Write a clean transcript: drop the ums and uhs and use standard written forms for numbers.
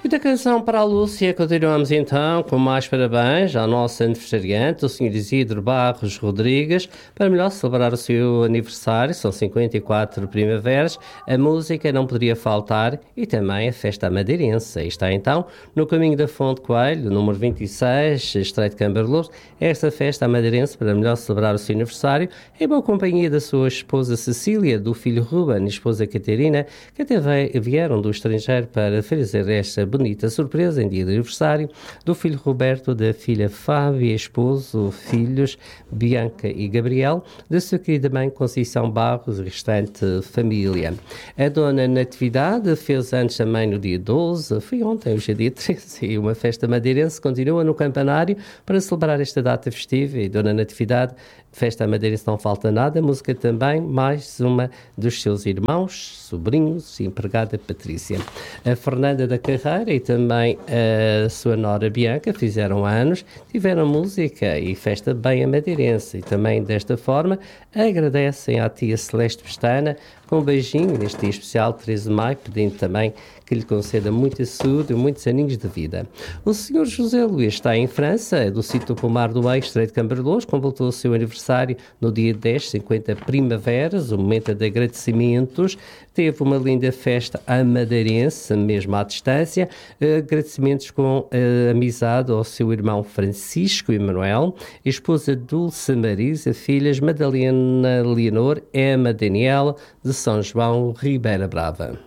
Muita canção para a Lúcia. Continuamos então com mais parabéns ao nosso aniversariante, o Sr. Isidro Barros Rodrigues, para melhor celebrar o seu aniversário. São 54 primaveras, a música não poderia faltar e também a festa madeirense. Aí está então, no caminho da Fonte Coelho, número 26, Estreito de Cambarlouros, esta festa madeirense para melhor celebrar o seu aniversário, em boa companhia da sua esposa Cecília, do filho Ruben e esposa Catarina, que até vieram do estrangeiro para fazer esta bonita surpresa em dia de aniversário do filho Roberto, da filha Fábia, esposo, filhos Bianca e Gabriel, da sua querida mãe Conceição Barros e restante família. A dona Natividade fez anos também no dia 12, foi ontem, hoje é dia 13, e uma festa madeirense continua no campanário para celebrar esta data festiva. E dona Natividade, festa madeirense não falta nada, música também, mais uma dos seus irmãos, sobrinhos e empregada Patrícia. A Fernanda da Carreira e também a sua nora Bianca fizeram anos, tiveram música e festa bem a madeirense, e também desta forma agradecem à tia Celeste Pestana com um beijinho neste dia especial, 13 de maio, pedindo também que lhe conceda muita saúde e muitos aninhos de vida. O senhor José Luís está em França, do sítio do Pomar do Meio, Estreito de Cambarlouros, completou o seu aniversário no dia 10, 50 primaveras, o momento de agradecimentos. Teve uma linda festa à madeirense, mesmo à distância, agradecimentos com amizade ao seu irmão Francisco Emanuel, esposa Dulce Marisa, filhas Madalena Leonor, Emma Daniela, de São João, Ribeira Brava.